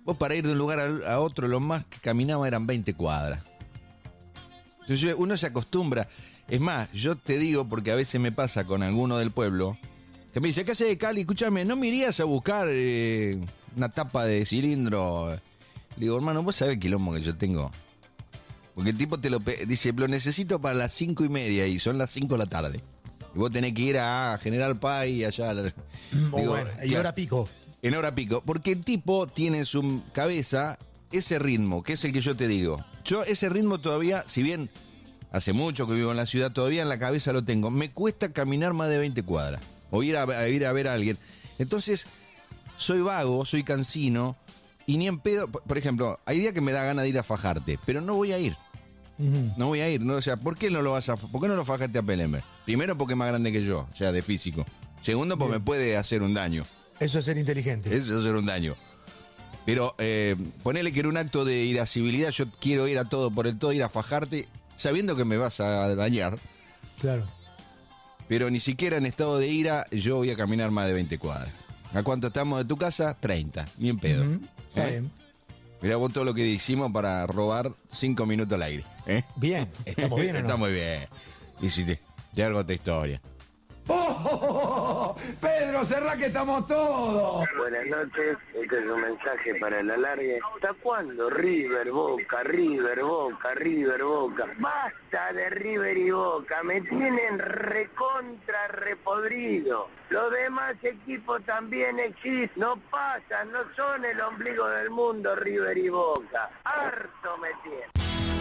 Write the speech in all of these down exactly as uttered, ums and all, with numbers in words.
Vos para ir de un lugar a, a otro, lo más que caminaba eran veinte cuadras. Entonces uno se acostumbra. Es más, yo te digo, porque a veces me pasa con alguno del pueblo, que me dice, ¿qué haces de Cali? Escúchame, ¿no me irías a buscar eh, una tapa de cilindro? Le digo, hermano, ¿vos sabés el quilombo que yo tengo? Porque el tipo te lo pe- dice, lo necesito para las cinco y media y son las cinco de la tarde. Y vos tenés que ir a General Paz y allá. Oh, Digo, bueno, y claro, hora pico. en hora pico. Porque el tipo tiene en su cabeza ese ritmo, que es el que yo te digo. Yo ese ritmo todavía, si bien hace mucho que vivo en la ciudad, todavía en la cabeza lo tengo. Me cuesta caminar más de veinte cuadras. O ir a, a ir a ver a alguien. Entonces, soy vago, soy cansino. Y ni en pedo. Por, por ejemplo, hay días que me da ganas de ir a fajarte, pero no voy a ir. Uh-huh. No voy a ir, ¿no? O sea, ¿por qué no lo vas a, por qué no lo fajaste a Pellember? Primero porque es más grande que yo, o sea, de físico. Segundo porque Bien. me puede hacer un daño. Eso es ser inteligente. Eso es hacer un daño. Pero eh, ponele que era un acto de irascibilidad, yo quiero ir a todo por el todo, ir a fajarte, sabiendo que me vas a dañar. Claro. Pero ni siquiera en estado de ira yo voy a caminar más de veinte cuadras. ¿A cuánto estamos de tu casa? treinta, ni en pedo. Uh-huh. Está ¿Eh? bien. Mirá vos todo lo que hicimos para robar cinco minutos al aire. ¿Eh? Bien, ¿estamos bien o no? Está muy bien. Y si te, te hago otra historia. ¡Oh, oh, oh, oh! Pedro, cerrá que estamos todos. Buenas noches, este es un mensaje para el alargue. ¿Hasta cuándo River, Boca, River, Boca, River, Boca? Basta de River y Boca, me tienen recontra repodrido. Los demás equipos también existen, no pasan, no son el ombligo del mundo River y Boca. Harto me tienen.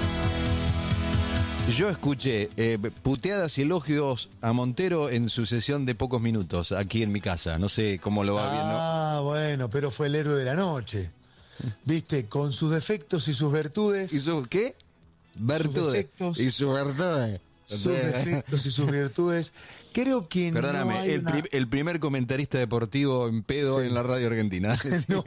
Yo escuché eh, puteadas y elogios a Montero en su sesión de pocos minutos aquí en mi casa. No sé cómo lo va viendo. Ah, bueno, pero fue el héroe de la noche. Viste, con sus defectos y sus virtudes. ¿Y su qué? Virtudes. defectos. Y sus virtudes. Sus defectos y sus virtudes. Creo que Perdóname, no hay el, una... pri- el primer comentarista deportivo en pedo Sí. en la radio argentina. No,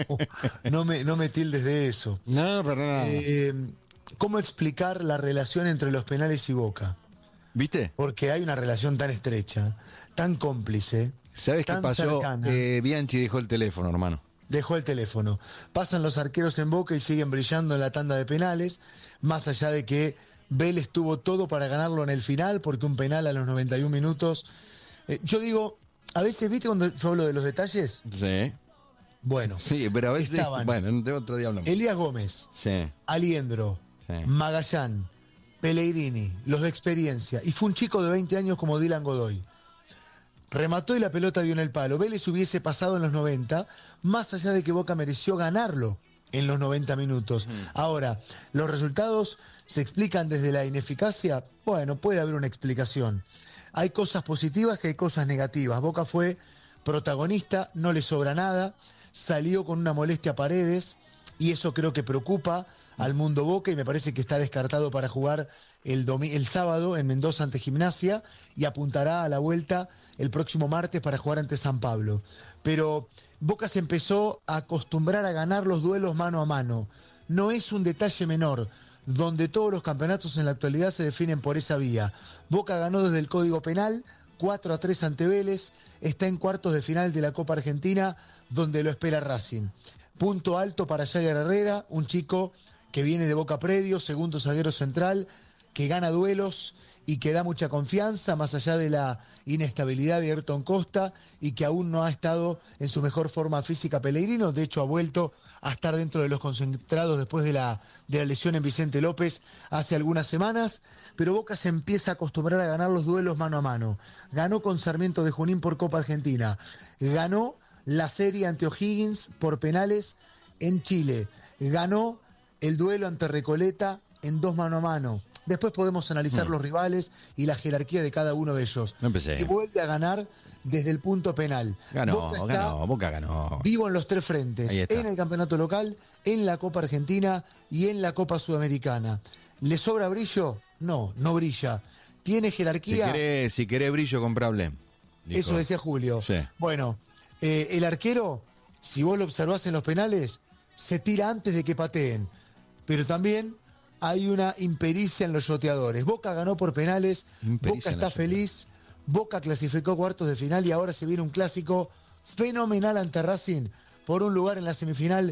no me, no me tildes de eso. No, perdóname. Eh, ¿Cómo explicar la relación entre los penales y Boca? ¿Viste? Porque hay una relación tan estrecha, tan cómplice, ¿Sabes qué tan pasó? cercana. Eh, Bianchi dejó el teléfono, hermano. Dejó el teléfono. Pasan los arqueros en Boca y siguen brillando en la tanda de penales, más allá de que Vélez tuvo todo para ganarlo en el final, porque un penal a los noventa y un minutos. Eh, yo digo, a veces, ¿viste cuando yo hablo de los detalles? Sí. Bueno, Sí, pero a veces. estaban Bueno, de otro día hablamos. Elías Gómez, Sí. Aliendro, Sí. Magallán, Pellegrini, los de experiencia, y fue un chico de veinte años como Dylan Godoy. Remató y la pelota dio en el palo. Vélez hubiese pasado en los noventa, más allá de que Boca mereció ganarlo en los noventa minutos. Ahora, ¿los resultados se explican desde la ineficacia? Bueno, puede haber una explicación. Hay cosas positivas y hay cosas negativas. Boca fue protagonista, no le sobra nada, salió con una molestia a Paredes, y eso creo que preocupa al mundo Boca, y me parece que está descartado para jugar el, domi- el sábado en Mendoza ante Gimnasia, y apuntará a la vuelta el próximo martes para jugar ante San Pablo. Pero Boca se empezó a acostumbrar a ganar los duelos mano a mano. No es un detalle menor, donde todos los campeonatos en la actualidad se definen por esa vía. Boca ganó desde el Código Penal, cuatro a tres ante Vélez, está en cuartos de final de la Copa Argentina, donde lo espera Racing. Punto alto para Jagger Herrera, un chico que viene de Boca Predio, segundo zaguero central, que gana duelos y que da mucha confianza, más allá de la inestabilidad de Ayrton Costa, y que aún no ha estado en su mejor forma física Pellegrino. De hecho, ha vuelto a estar dentro de los concentrados después de la, de la lesión en Vicente López hace algunas semanas. Pero Boca se empieza a acostumbrar a ganar los duelos mano a mano. Ganó con Sarmiento de Junín por Copa Argentina. Ganó la serie ante O'Higgins por penales en Chile. Ganó el duelo ante Recoleta en dos mano a mano. Después podemos analizar mm. los rivales y la jerarquía de cada uno de ellos. No empecé. Y vuelve a ganar desde el punto penal. Ganó, Boca ganó, Boca ganó. Vivo en los tres frentes, en el campeonato local, en la Copa Argentina y en la Copa Sudamericana. ¿Le sobra brillo? No, no brilla. ¿Tiene jerarquía? Si querés, si querés brillo, comprable. Dijo. Eso decía Julio. Sí. Bueno, eh, el arquero, si vos lo observás en los penales, se tira antes de que pateen. Pero también hay una impericia en los yoteadores. Boca ganó por penales, Impericia Boca está feliz, Boca clasificó a cuartos de final y ahora se viene un clásico fenomenal ante Racing por un lugar en la semifinal